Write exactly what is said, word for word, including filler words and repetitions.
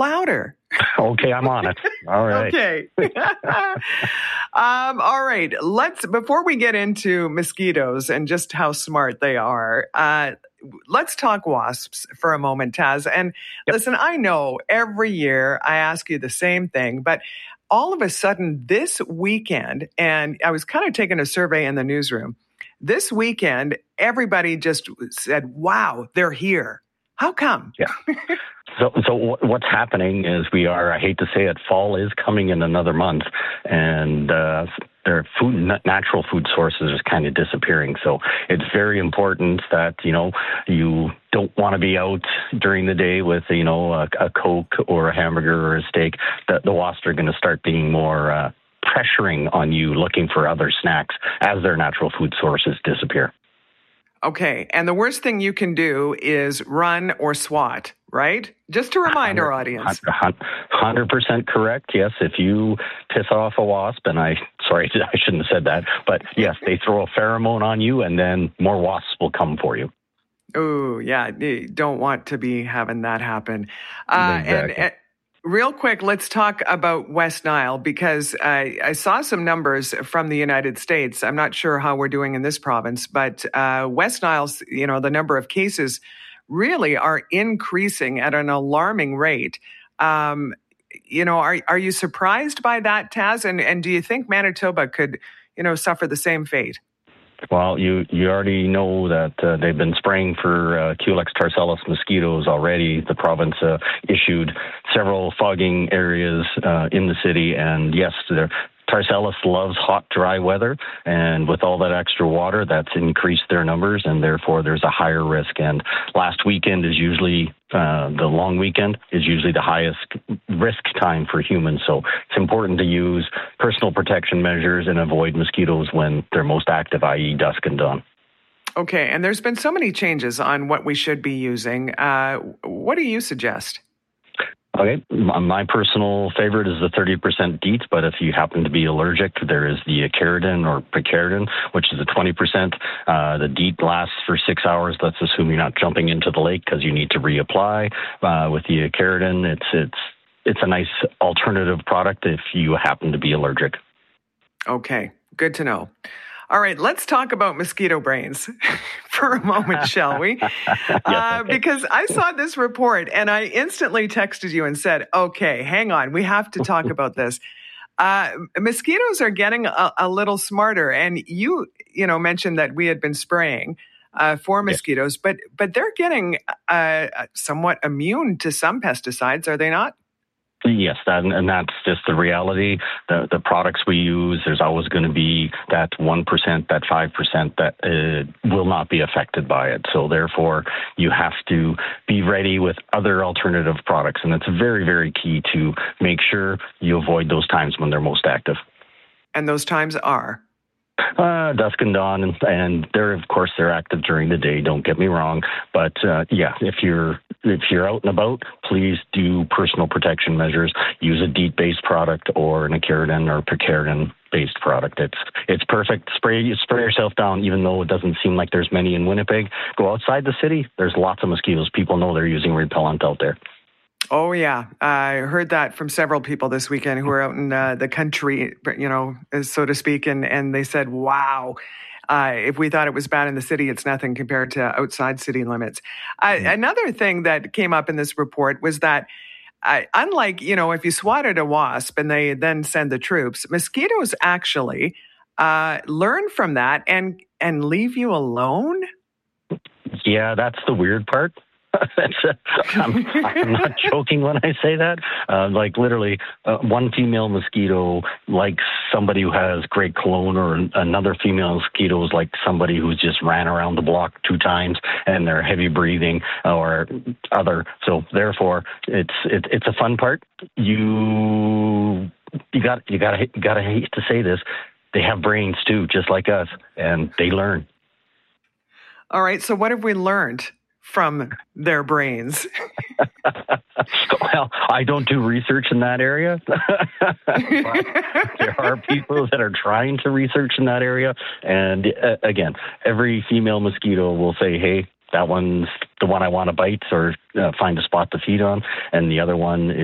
louder. Okay, I'm on it. All right. Okay. um, all right. Let's, before we get into mosquitoes and just how smart they are, uh, let's talk wasps for a moment, Taz. And yep. listen, I know every year I ask you the same thing, but all of a sudden this weekend, and I was kind of taking a survey in the newsroom, this weekend, everybody just said, wow, they're here. How come? Yeah. So, so what's happening is we are, I hate to say it, fall is coming in another month, and uh, their food, natural food sources is kind of disappearing. So it's very important that, you know, you don't want to be out during the day with, you know, a, a Coke or a hamburger or a steak. The, the wasps are going to start being more uh, pressuring on you, looking for other snacks as their natural food sources disappear. Okay, and the worst thing you can do is run or swat, right? Just to remind our audience. one hundred percent correct, yes. If you piss off a wasp, and I, sorry, I shouldn't have said that, but yes, they throw a pheromone on you, and then more wasps will come for you. Oh, yeah, you don't want to be having that happen. Uh, exactly. And, and real quick, let's talk about West Nile, because I, I saw some numbers from the United States. I'm not sure how we're doing in this province, but uh, West Nile's, you know, the number of cases really are increasing at an alarming rate. Um, you know, are are you surprised by that, Taz? And and do you think Manitoba could, you know, suffer the same fate? Well, you, you already know that uh, they've been spraying for uh, Culex tarcellus mosquitoes already. The province uh, issued several fogging areas uh, in the city, and yes, they're Tarcellus loves hot, dry weather, and with all that extra water, that's increased their numbers, and therefore there's a higher risk. And last weekend is usually, uh, the long weekend is usually the highest risk time for humans. So it's important to use personal protection measures and avoid mosquitoes when they're most active, that is dusk and dawn. Okay, and there's been so many changes on what we should be using. Uh, what do you suggest? Okay, my personal favorite is the thirty percent DEET, but if you happen to be allergic, there is the Icaridin or Picaridin, which is a twenty percent. Uh, the DEET lasts for six hours. Let's assume you're not jumping into the lake because you need to reapply. Uh, with the Icaridin, it's it's it's a nice alternative product if you happen to be allergic. Okay, good to know. All right, let's talk about mosquito brains for a moment, shall we? yes, uh, okay. Because I saw this report and I instantly texted you and said, okay, hang on, we have to talk about this. Uh, mosquitoes are getting a, a little smarter. And you, you know, mentioned that we had been spraying uh, for mosquitoes, yes. but but they're getting uh, somewhat immune to some pesticides, are they not? Yes, that, and that's just the reality. The the products we use, there's always going to be that one percent, that five percent that uh, will not be affected by it. So therefore, you have to be ready with other alternative products. And it's very, very key to make sure you avoid those times when they're most active. And those times are? Uh, dusk and dawn, and, and they're, of course, they're active during the day, don't get me wrong. But uh, yeah, if you're if you're out and about, please do personal protection measures. Use a DEET-based product or an Icaridin or Picaridin-based product. It's it's perfect. Spray spray yourself down, even though it doesn't seem like there's many in Winnipeg. Go outside the city. There's lots of mosquitoes. People know they're using repellent out there. Oh, yeah. I heard that from several people this weekend who were out in uh, the country, you know, so to speak, and, and they said, wow, uh, if we thought it was bad in the city, it's nothing compared to outside city limits. Uh, mm-hmm. Another thing that came up in this report was that uh, unlike, you know, if you swatted a wasp and they then send the troops, mosquitoes actually uh, learn from that and, and leave you alone? Yeah, that's the weird part. That's a, I'm, I'm not joking when I say that. Uh, like literally, uh, one female mosquito likes somebody who has great cologne, or another female mosquito is like somebody who's just ran around the block two times and they're heavy breathing or other. So therefore, it's it, it's a fun part. You you got you got you got to hate to say this. They have brains too, just like us, and they learn. All right. So what have we learned from their brains? Well, I don't do research in that area. But there are people that are trying to research in that area. And uh, again, every female mosquito will say, hey, that one's the one I want to bite or uh, find a spot to feed on. And the other one